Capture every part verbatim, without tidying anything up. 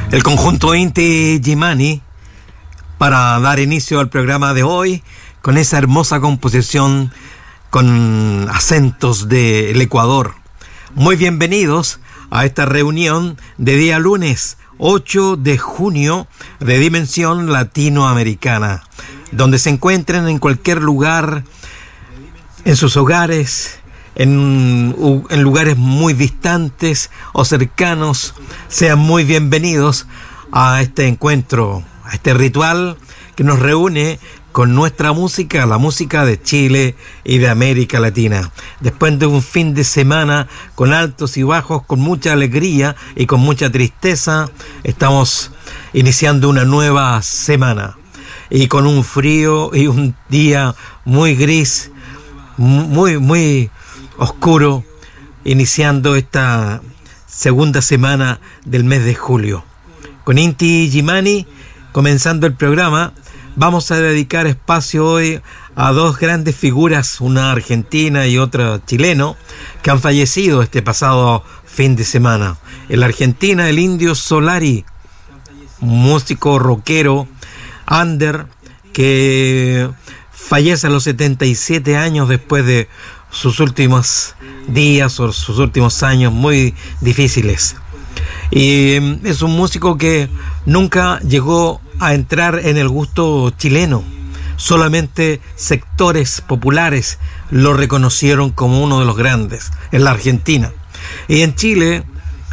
El conjunto Inti Illimani, para dar inicio al programa de hoy con esa hermosa composición con acentos del Ecuador. Muy bienvenidos a esta reunión de día lunes ocho de junio de Dimensión Latinoamericana, donde se encuentren en cualquier lugar, en sus hogares, en, en lugares muy distantes o cercanos. Sean muy bienvenidos a este encuentro, a este ritual que nos reúne con nuestra música, la música de Chile y de América Latina. Después de un fin de semana con altos y bajos, con mucha alegría y con mucha tristeza, estamos iniciando una nueva semana. Y con un frío y un día muy gris, muy, muy oscuro, iniciando esta segunda semana del mes de julio. Con Inti Illimani, comenzando el programa, vamos a dedicar espacio hoy a dos grandes figuras, una argentina y otra chileno, que han fallecido este pasado fin de semana. En la Argentina, el Indio Solari, músico rockero, under, que fallece a los setenta y siete años después de sus últimos días o sus últimos años muy difíciles. Y es un músico que nunca llegó a entrar en el gusto chileno. Solamente sectores populares lo reconocieron como uno de los grandes en la Argentina. Y en Chile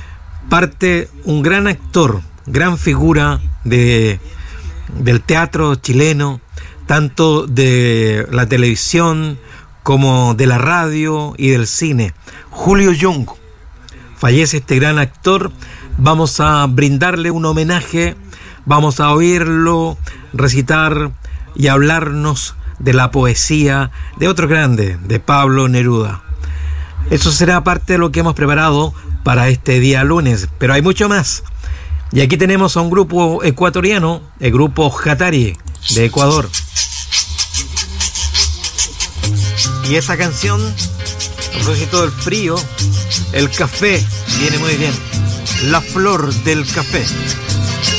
parte un gran actor, gran figura de, del teatro chileno, tanto de la televisión como de la radio y del cine, Julio Jung. Fallece este gran actor. Vamos a brindarle un homenaje, vamos a oírlo recitar y hablarnos de la poesía de otro grande, de Pablo Neruda. Eso será parte de lo que hemos preparado para este día lunes, pero hay mucho más. Y aquí tenemos a un grupo ecuatoriano, el grupo Jatari, de Ecuador. Y esta canción, a propósito del frío, el café viene muy bien. La flor del café.